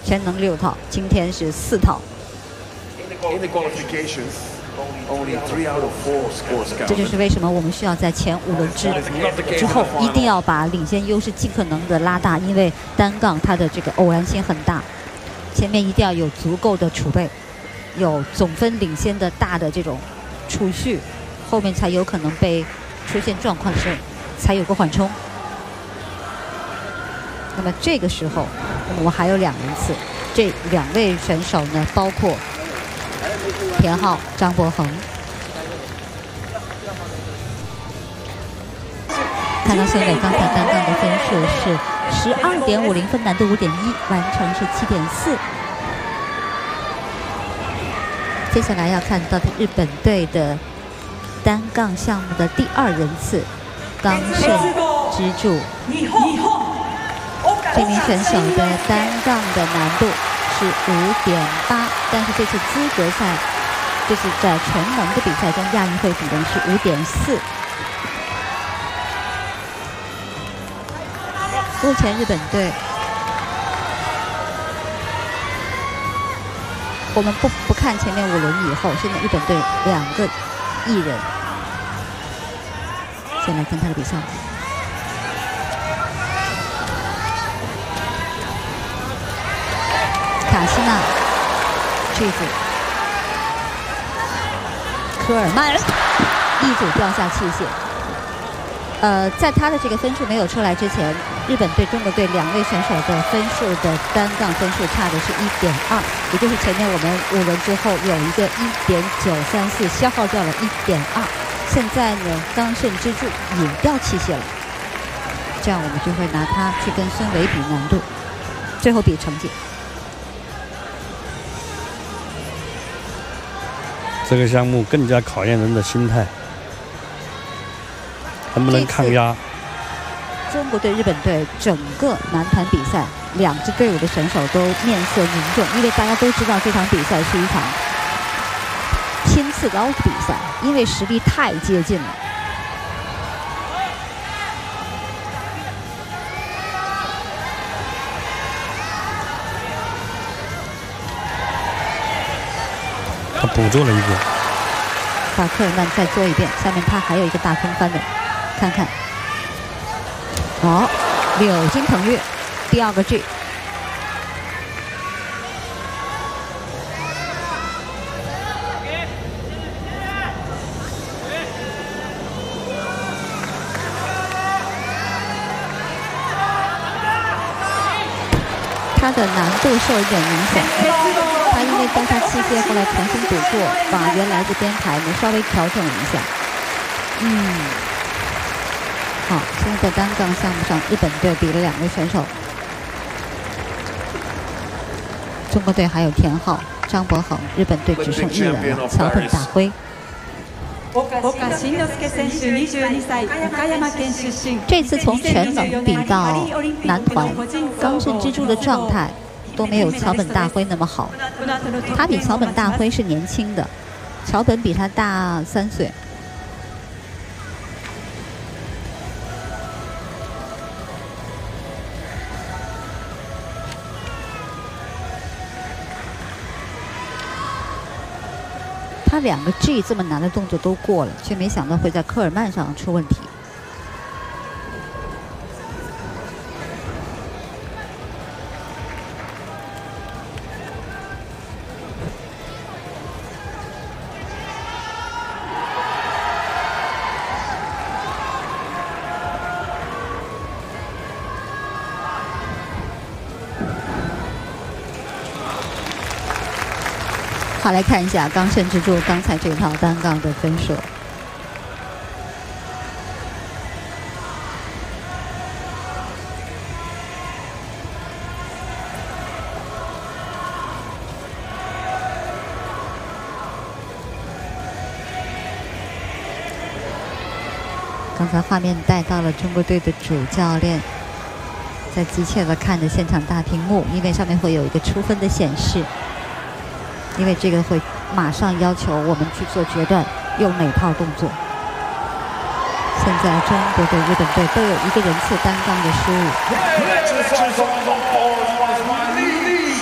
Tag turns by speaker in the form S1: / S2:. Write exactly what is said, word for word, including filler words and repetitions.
S1: 全能六套，今天是四套。这就是为什么我们需要在前五轮之之后一定要把领先优势尽可能的拉大，因为单杠它的这个偶然性很大，前面一定要有足够的储备，有总分领先的大的这种储蓄，后面才有可能被出现状况的时候才有个缓冲。那么这个时候我们还有两人次，这两位选手呢，包括田浩、张博恒。看到孙伟刚才单杠的分数是十二点五零分，难度五点一，完成是七点四。接下来要看到的日本队的单杠项目的第二人次，冈胜之助。这名选手的单杠的难度是五点八，但是这次资格赛，就是在全能的比赛中，亚运会比分是五点四。目前日本队，我们不不看前面五轮以后，现在日本队两个艺人，先来看他的比赛。卡西娜、句子、科尔曼一组掉下器械。呃，在他的这个分数没有出来之前，日本队、中国队两位选手的分数的单杠分数差的是一点二，也就是前面我们五轮之后有一个一点九三四消耗掉了一点二，现在呢，冈胜之助也掉器械了，这样我们就会拿他去跟孙伟比难度，最后比成绩。
S2: 这个项目更加考验人的心态，能不能抗压？
S1: 中国队、日本队整个男团比赛，两支队伍的选手都面色凝重，因为大家都知道这场比赛是一场拼刺刀的比赛，因为实力太接近了。
S2: 他捕捉了一个，
S1: 把科尔曼再做一遍，下面他还有一个大空翻的，看看。哦，柳金腾跃，第二个 G。他的难度受一点影响，他因为掉下器械，后来重新补过，把原来的编排呢稍微调整了一下。嗯。好，现在在单杠项目上，日本队比了两位选手，中国队还有田浩、张博恒，日本队只剩一人了，桥本大辉。这次从全能比到男团，冈胜之助的状态都没有桥本大辉那么好，他比桥本大辉是年轻的，桥本比他大三岁。他两个 G 这么难的动作都过了，却没想到会在科尔曼上出问题。好，来看一下冈胜之助刚才这套单杠的分数。刚才画面带到了中国队的主教练，在急切地看着现场大屏幕，因为上面会有一个出分的显示。因为这个会马上要求我们去做决断，用哪套动作。现在中国队、日本队都有一个人次单杠的失误。